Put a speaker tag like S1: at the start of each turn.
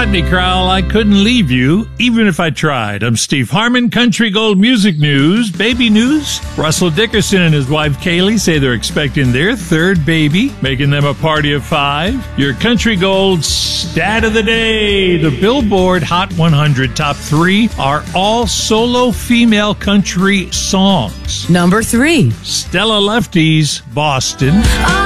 S1: Whitney Crowell, I couldn't leave you, even if I tried. I'm Steve Harmon, Country Gold Music News, Baby News. Russell Dickerson and his wife Kaylee say they're expecting their third baby, making them a party of 5. Your Country Gold Stat of the Day. The Billboard Hot 100 Top 3 are all solo female country songs.
S2: Number 3.
S1: Stella Lefty's Boston.